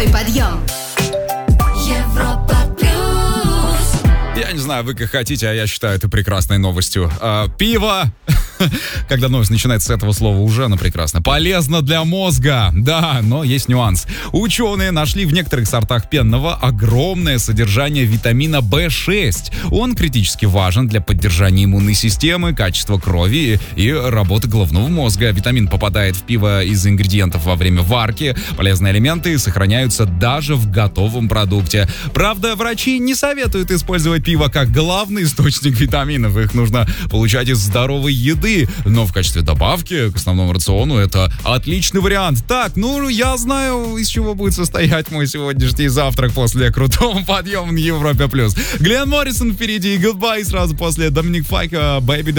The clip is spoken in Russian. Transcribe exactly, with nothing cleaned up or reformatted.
Крутой подъем. Европа плюс. Я не знаю, вы как хотите, а я считаю это прекрасной новостью. А, пиво, когда новость начинается с этого слова, уже оно прекрасно. Полезно для мозга, да, но есть нюанс. Ученые нашли в некоторых сортах пенного огромное содержание витамина бэ шесть. Он критически важен для поддержания иммунной системы, качества крови и работы головного мозга. Витамин попадает в пиво из ингредиентов во время варки. Полезные элементы сохраняются даже в готовом продукте. Правда, врачи не советуют использовать пиво как главный источник витаминов. Их нужно получать из здоровой еды. Но в качестве добавки к основному рациону это отличный вариант. Так, ну я знаю, из чего будет состоять мой сегодняшний завтрак после крутого подъема на Европе+. Глен Моррисон впереди и Goodbye сразу после Доминик Файка, Baby